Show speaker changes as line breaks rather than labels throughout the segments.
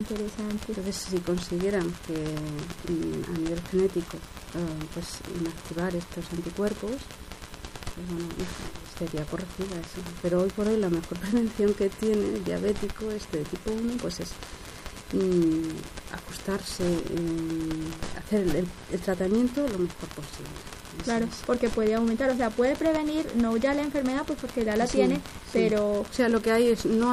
interesante.
Entonces, si consiguieran que a nivel genético pues inactivar estos anticuerpos, pues bueno, sería corregida eso. Pero hoy por hoy la mejor prevención que tiene el diabético de tipo 1 pues es ajustarse, hacer el tratamiento lo mejor posible.
Claro, porque puede aumentar, o sea, puede prevenir, no ya la enfermedad, pues porque ya la tiene, pero...
O sea, lo que hay es, no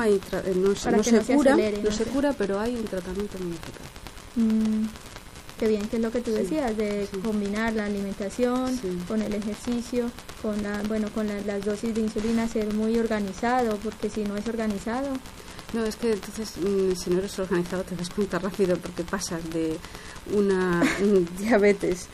se cura, pero hay un tratamiento muy eficaz.
Qué bien, que es lo que tú decías, de combinar la alimentación con el ejercicio, con las dosis de insulina, ser muy organizado, porque si no es organizado...
No, es que entonces, si no eres organizado, te das cuenta rápido, porque pasas de una diabetes...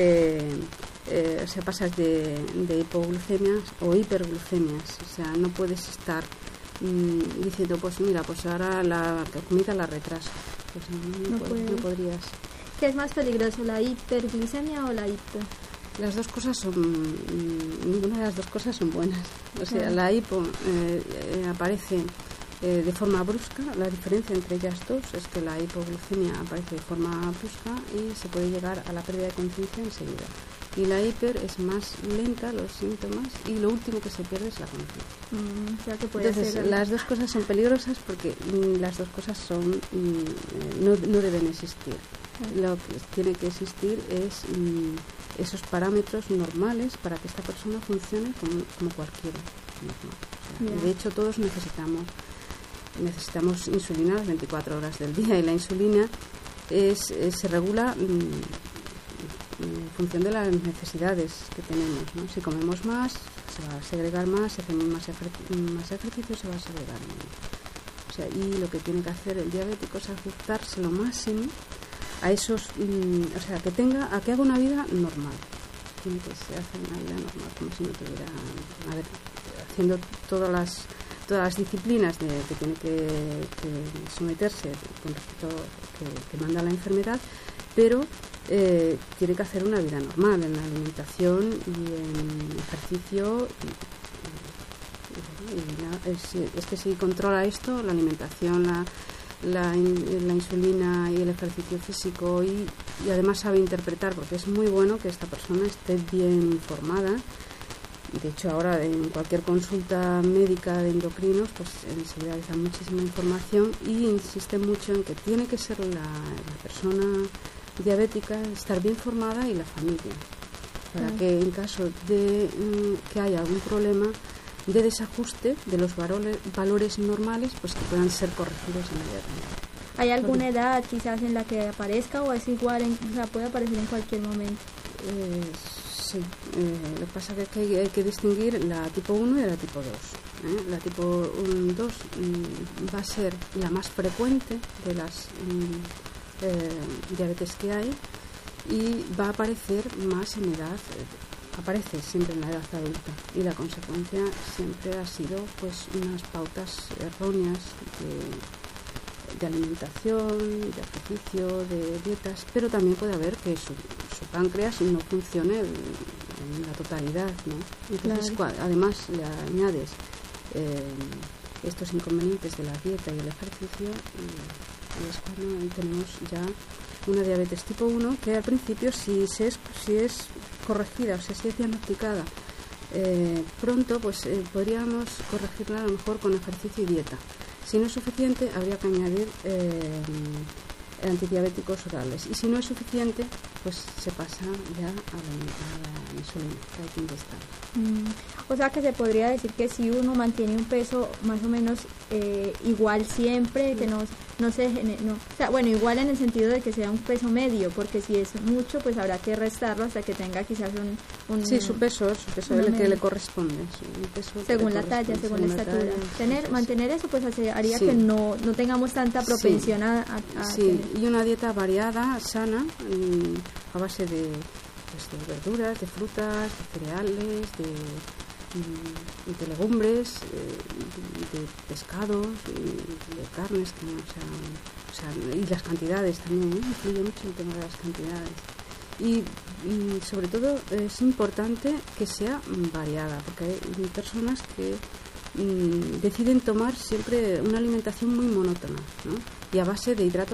o sea, pasas de hipoglucemias o hiperglucemias. O sea, no puedes estar diciendo, pues mira, pues ahora la comida la retraso. Pues no podrías.
¿Qué es más peligroso, la hiperglicemia o la hipo?
Las dos cosas ninguna de las dos cosas son buenas. O sea, la hipo aparece de forma brusca. La diferencia entre ellas dos es que la hipoglucemia aparece de forma brusca y se puede llegar a la pérdida de conciencia enseguida. Y la hiper es más lenta, los síntomas, y lo último que se pierde es la conciencia. Entonces, las dos cosas son peligrosas porque las dos cosas no deben existir. Lo que tiene que existir es esos parámetros normales para que esta persona funcione como cualquiera normal. O sea, de hecho, todos necesitamos insulina las 24 horas del día, y la insulina se regula en función de las necesidades que tenemos, ¿no? Si comemos más, se va a segregar más; si hacemos más ejercicio, se va a segregar menos. O sea, y lo que tiene que hacer el diabético es ajustarse lo máximo a esos, o sea, que haga una vida normal. Tiene que hacer una vida normal, como si no tuviera, haciendo todas las disciplinas que tiene que someterse con respecto que manda la enfermedad, pero tiene que hacer una vida normal en la alimentación y en ejercicio. Es que si controla esto, la alimentación, la insulina y el ejercicio físico, y además sabe interpretar, porque es muy bueno que esta persona esté bien informada. De hecho, ahora en cualquier consulta médica de endocrinos, pues enseguida les dan muchísima información y insisten mucho en que tiene que ser la persona diabética estar bien formada, y la familia, para que en caso de que haya algún problema de desajuste de los valores normales, pues que puedan ser corregidos inmediatamente.
¿Hay alguna edad quizás en la que aparezca, o es igual, o sea, puede aparecer en cualquier momento?
Sí, lo que pasa es que hay que distinguir la tipo 1 y la tipo 2. La tipo 2 va a ser la más frecuente de las diabetes que hay, y va a aparecer más en edad, aparece siempre en la edad adulta, y la consecuencia siempre ha sido pues unas pautas erróneas de alimentación, de ejercicio, de dietas, pero también puede haber que su páncreas no funcione en la totalidad, ¿no? Entonces, además le añades estos inconvenientes de la dieta y el ejercicio, y es cuando tenemos ya una diabetes tipo 1, que al principio, si es corregida, o sea, si es diagnosticada pronto, pues podríamos corregirla a lo mejor con ejercicio y dieta. Si no es suficiente, habría que añadir antidiabéticos orales, y si no es suficiente, pues se pasa ya a la insulina, que hay que inyectar.
O sea, que se podría decir que si uno mantiene un peso más o menos igual siempre, que no se o sea, bueno, igual en el sentido de que sea un peso medio, porque si es mucho, pues habrá que restarlo hasta que tenga quizás
su peso el que le corresponde, un peso
según la talla, según la estatura. Mantener eso pues haría que no tengamos tanta propensión a
y una dieta variada, sana, a base de verduras, de frutas, de cereales, de legumbres, de pescados, de carnes, y las cantidades también, influye mucho el tema de las cantidades. Y sobre todo es importante que sea variada, porque hay personas que deciden tomar siempre una alimentación muy monótona, ¿no? Y a base de hidratos